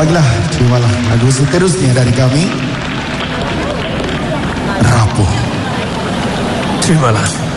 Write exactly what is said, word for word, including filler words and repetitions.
Baiklah, terimalah lagu seterusnya dari kami, Rapuh. Terimalah.